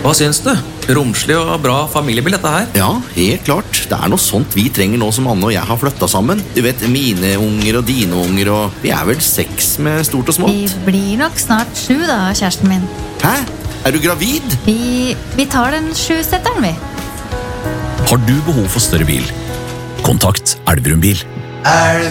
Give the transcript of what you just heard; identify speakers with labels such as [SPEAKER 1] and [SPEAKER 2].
[SPEAKER 1] Hva syns du? Romslig og bra familiebil dette her.
[SPEAKER 2] Ja, helt klart. Det noe sånt vi trenger nå som Anne og jeg har flyttet sammen. Du vet, mine unger og dine unger, og vi vel 6 med stort og
[SPEAKER 3] Vi
[SPEAKER 2] smått.
[SPEAKER 3] blir nok snart 7 da, kjæresten min.
[SPEAKER 2] Hæ? Du gravid?
[SPEAKER 3] Vi tar den 7-setteren, vi.
[SPEAKER 4] Har du behov for større bil? Kontakt Elverum Bil.